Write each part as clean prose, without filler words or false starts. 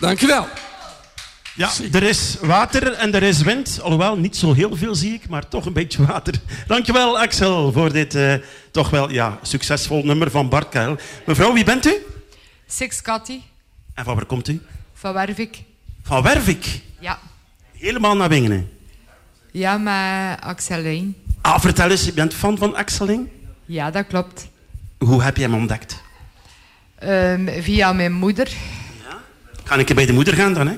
Dankjewel. Ja, er is water en er is wind. Alhoewel, niet zo heel veel zie ik, maar toch een beetje water. Dankjewel, Axel, voor dit toch wel succesvol nummer van Bart Kuil. Mevrouw, wie bent u? Six Cathy. En van waar komt u? Van Wervik. Van Wervik? Ja. Helemaal naar Wingenen? Ja, met Axel Lijn. Ah, vertel eens, je bent fan van Axel Lijn? Ja, dat klopt. Hoe heb je hem ontdekt? Via mijn moeder. Ja? Ga ik bij de moeder gaan dan, hè?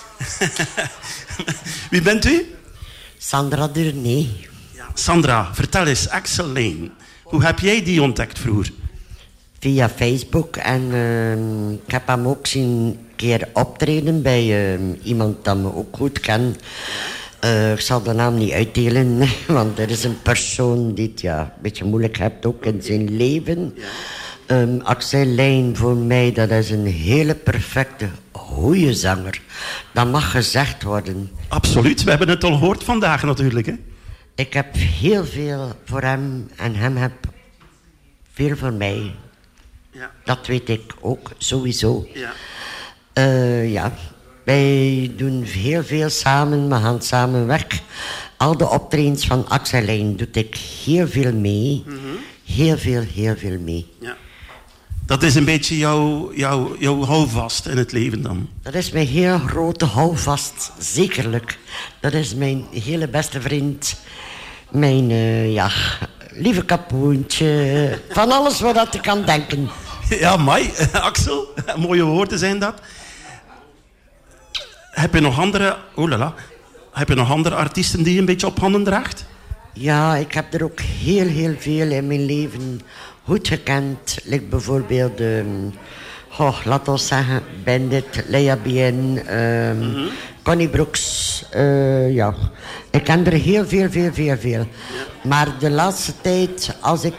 Wie bent u? Sandra Durnay. Ja, Sandra, vertel eens, Axel Lijn. Hoe heb jij die ontdekt vroeger? Via Facebook. En ik heb hem ook zien een keer optreden bij iemand dat me ook goed kent. Ik zal de naam niet uitdelen, want er is een persoon die het een beetje moeilijk heeft ook in zijn leven. Axel Lijn voor mij, dat is een hele perfecte, goede zanger. Dat mag gezegd worden. Absoluut, we hebben het al gehoord vandaag natuurlijk. Hè? Ik heb heel veel voor hem en hem heb veel voor mij. Ja. Dat weet ik ook, sowieso. Ja. Wij doen heel veel samen, we gaan samen weg. Al de optredens van Axel Lijn doe ik heel veel mee. Heel veel mee. Ja. Dat is een beetje jouw houvast in het leven dan? Dat is mijn heel grote houvast, zekerlijk. Dat is mijn hele beste vriend. Mijn, lieve kapoentje. Van alles wat ik kan denken. Ja, Mai, Axel, mooie woorden zijn dat. Heb je nog andere artiesten die je een beetje op handen draagt? Ja, ik heb er ook heel veel in mijn leven goed gekend. Like bijvoorbeeld, laat ons zeggen, Bandit, Lea Bien, Connie Brooks. Ik ken er heel veel. Maar de laatste tijd,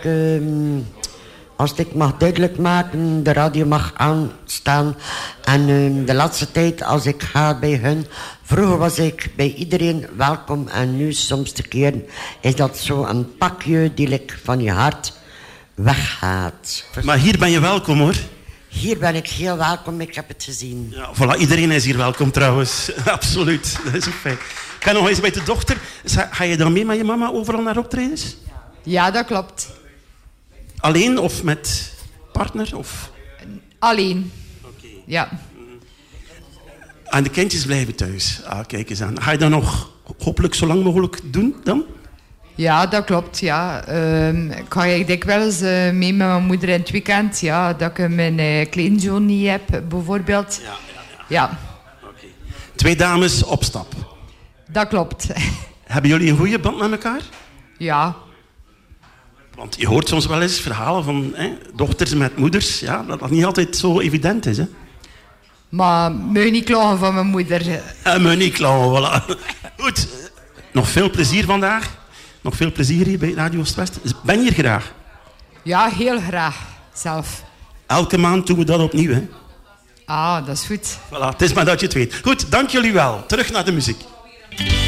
als ik mag duidelijk maken, de radio mag aanstaan. En de laatste tijd, als ik ga bij hun... Vroeger was ik bij iedereen welkom. En nu, soms te keer, is dat zo een pakje die van je hart weggaat. Maar hier ben je welkom, hoor. Hier ben ik heel welkom, ik heb het gezien. Ja, voilà, iedereen is hier welkom trouwens. Absoluut, dat is ook fijn. Ik ga nog eens bij de dochter. Ga je dan mee met je mama overal naar optredens? Ja, dat klopt. Alleen of met partner? Of? Alleen. Okay. Ja. En de kindjes blijven thuis. Ah, kijk eens aan. Ga je dat nog hopelijk zo lang mogelijk doen dan? Ja, dat klopt, ja. Ik ga dikwijls mee met mijn moeder in het weekend. Ja, dat ik mijn kleinzoon niet heb, bijvoorbeeld. Ja. Okay. 2 dames op stap. Dat klopt. Hebben jullie een goede band met elkaar? Ja. Want je hoort soms wel eens verhalen van dochters met moeders. Ja, dat dat niet altijd zo evident is, hè? Maar moet je niet klagen van mijn moeder. Moet niet klagen, voilà. Goed, nog veel plezier vandaag. Nog veel plezier hier bij Radio Oost-West. Ben je hier graag? Ja, heel graag. Zelf. Elke maand doen we dat opnieuw, hè? Ah, dat is goed. Voilà, het is maar dat je het weet. Goed, dank jullie wel. Terug naar de muziek.